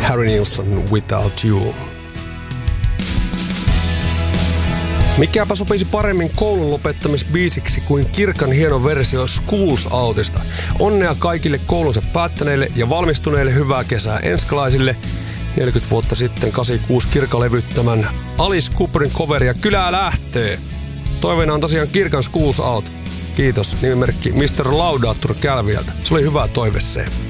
Harry Nilsson Without You. Mikäpä sopisi paremmin koulun lopettamisbiisiksi kuin Kirkan hieno versio Schools Outista. Onnea kaikille koulunsa päättäneille ja valmistuneille, hyvää kesää enskalaisille. 40 vuotta sitten 86 Kirka levyttämän Alice Cooperin coveria Kylää lähtee. Toiveena on tosiaan Kirkan Schools Out. Kiitos, nimimerkki Mr. Laudatur Kälviältä. Se oli hyvä toive se.